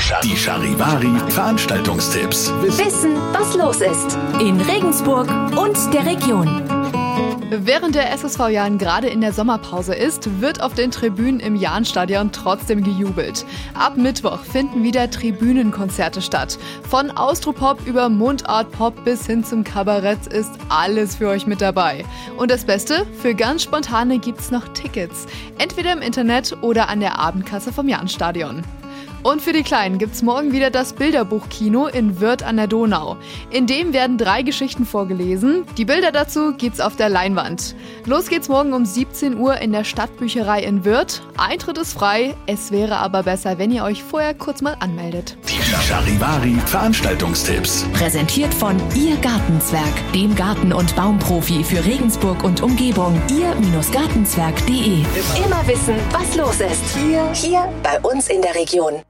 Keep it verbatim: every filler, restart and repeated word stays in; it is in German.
Die Charivari Veranstaltungstipps. Wissen, was los ist in Regensburg und der Region. Während der S S V Jahn gerade in der Sommerpause ist, wird auf den Tribünen im Jahnstadion trotzdem gejubelt. Ab Mittwoch finden wieder Tribünenkonzerte statt. Von Austropop über Mundartpop bis hin zum Kabarett ist alles für euch mit dabei. Und das Beste, für ganz Spontane gibt's noch Tickets. Entweder im Internet oder an der Abendkasse vom Jahnstadion. Und für die Kleinen gibt's morgen wieder das Bilderbuchkino in Wörth an der Donau. In dem werden drei Geschichten vorgelesen. Die Bilder dazu gibt's auf der Leinwand. Los geht's morgen um siebzehn Uhr in der Stadtbücherei in Wörth. Eintritt ist frei. Es wäre aber besser, wenn ihr euch vorher kurz mal anmeldet. Die Charivari Veranstaltungstipps. Präsentiert von Ihr Gartenzwerg, dem Garten- und Baumprofi für Regensburg und Umgebung. ihr Gartenzwerg punkt de. Immer wissen, was los ist. Hier, hier bei uns in der Region.